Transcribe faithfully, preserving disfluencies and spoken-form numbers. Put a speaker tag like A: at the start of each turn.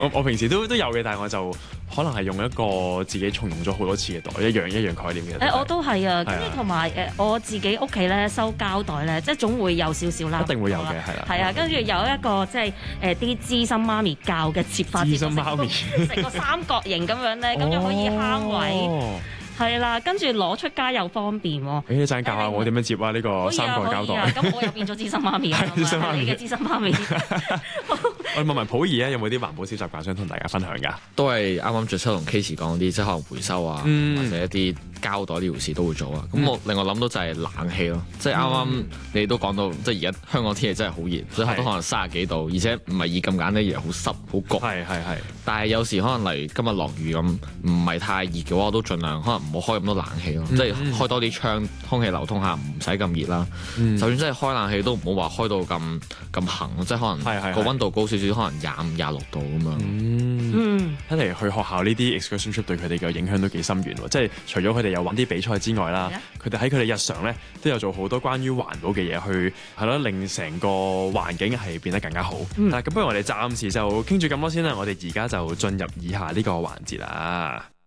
A: 我我平時都都有嘅，但係我就可能係用一個自己重用咗好多次嘅袋，一樣一樣概念嘅。
B: 誒，我都係啊，跟
A: 係啊
B: 住同埋誒我自己屋企咧收膠袋咧，即係總會有少少啦，
A: 一定會有嘅，係啦。
B: 係啊，跟住有一個即係誒啲資深媽咪教嘅切法，
A: 資深媽咪
B: 成個三角形咁樣咧，咁就可以慳位。
A: 哦
B: 係啦，跟住攞出街又方便喎。
A: 誒，一陣教下我點樣接啊？呢個三個膠袋。
B: 咁我又變咗資深媽咪啦，
A: 資深媽咪
B: 你嘅資深媽咪。
A: 我問問普兒咧，有冇啲環保小習慣想同大家分享㗎？
C: 都係啱啱 Giselle 同 Casey 講嗰啲，即係可能回收啊，
A: 嗯
C: 或者一啲膠袋呢回事都會做啊。咁、
A: 嗯
C: 我令我諗到就係冷氣咯，即係啱啱你都講到，即係而家香港天氣真係好熱，所以都可能三十幾度，而且唔係熱咁簡單，而係好濕好焗。
A: 係係係。
C: 但係有時可能例如今日落雨咁，唔係太熱嘅話，我都盡量可能唔好開咁多冷氣咯，
A: 嗯
C: 即係開多啲窗，空氣流通下，唔使咁熱啦。
A: 嗯
C: 就算真係開冷氣都唔好話開到咁咁行，即係可
A: 係係
C: 能個溫度高少少，可能廿五、廿六度咁樣。
A: 嗯，
B: 嗯，
A: 睇嚟去學校呢啲 excursion trip 對佢哋嘅影響都幾深遠喎。即係除咗佢哋有玩啲比賽之外啦，佢哋喺佢哋日常咧都有做好多關於環保嘅嘢，去係咯令成個環境係變得更加好。
B: 嗯
A: 嗱，咁不如我哋暫時就傾住咁多先啦。我哋而家就進入以下呢個環節啦。